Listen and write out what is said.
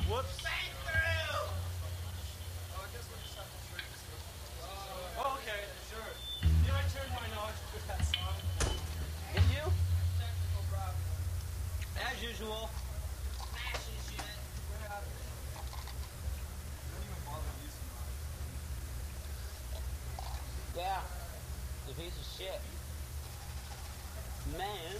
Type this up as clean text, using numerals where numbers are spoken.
Whoops. Oh, okay, sure. You know, I turned my knowledge with that song. Did you? As usual. Smashing shit. Yeah. The piece of shit. Man.